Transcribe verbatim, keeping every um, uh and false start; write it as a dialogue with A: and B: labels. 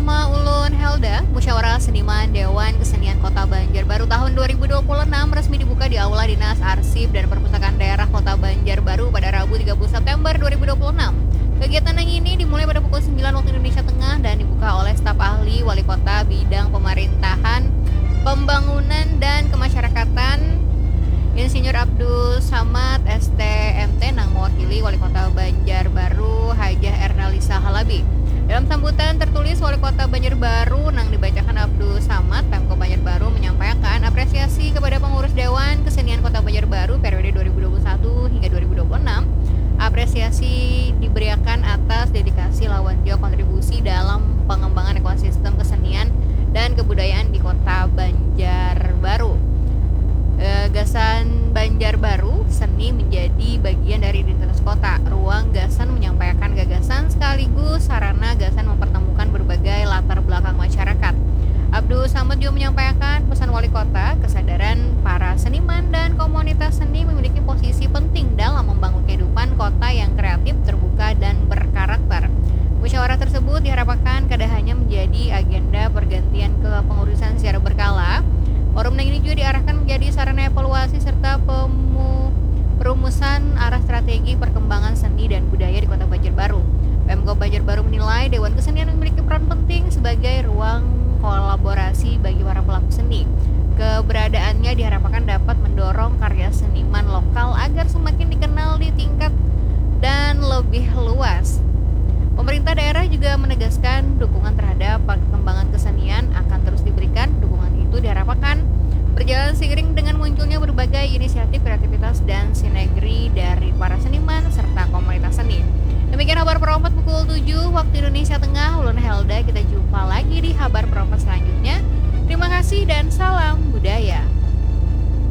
A: bersama Ulun Helda. Musyawarah Seniman Dewan Kesenian Kota Banjarbaru tahun dua ribu dua puluh enam resmi dibuka di Aula Dinas Arsip dan Perpustakaan Daerah Kota Banjarbaru pada Rabu tiga puluh September dua ribu dua puluh enam. Kegiatan yang ini dimulai pada pukul sembilan waktu Indonesia Tengah dan dibuka oleh staf ahli Wali Kota bidang pemerintahan, pembangunan, dan kemasyarakatan Insinyur Abdul Samad S T M T Nang mewakili Wali Kota Banjarbaru Hajah Ernalisa Halabi. Dalam sambutan tertulis Wali Kota Banjarbaru Nang dibacakan Abdul Samad, Pemkab Banjarbaru menyampaikan apresiasi kepada pengurus Dewan Kesenian Kota Banjarbaru periode dua ribu dua puluh satu hingga dua ribu dua puluh enam. Apresiasi diberikan atas dedikasi lawan jauh kontribusi dalam pengembangan ekosistem kesenian dan kebudayaan di Kota Banjarbaru. Gagasan Banjarbaru, seni menjadi bagian dari identitas kota. Ruang Gasan menyampaikan gagasan sekaligus sarana Gasan mempertemukan berbagai latar belakang masyarakat. Abdul Samad juga menyampaikan pesan wali kota, kesadaran para seniman dan komunitas seni memiliki posisi penting dalam membangun kehidupan kota yang kreatif, terbuka, dan berkarakter. Musyawarah tersebut diharapkan kada hanya menjadi agenda pergantian kepengurusan secara berkala. Forum ini juga diarahkan menjadi sarana evaluasi serta pemu, perumusan arah strategi perkembangan seni dan budaya di Kota Banjarbaru. Pemkab Banjarbaru menilai Dewan Kesenian memiliki peran penting sebagai ruang kolaborasi bagi para pelaku seni. Keberadaannya diharapkan dapat mendorong karya seniman lokal agar semakin dikenal di tingkat dan lebih luas. Pemerintah daerah juga menegaskan dukungan terhadap perkembangan kesenian akan terus diberikan. Dukungan itu diharapkan berjalan seiring dengan munculnya berbagai inisiatif kreativitas dan sinergi dari para seniman serta komunitas seni. Demikian kabar Perompat pukul tujuh waktu Indonesia Tengah. Ulun Helda, kita jumpa lagi di kabar Perompat selanjutnya. Terima kasih dan salam budaya.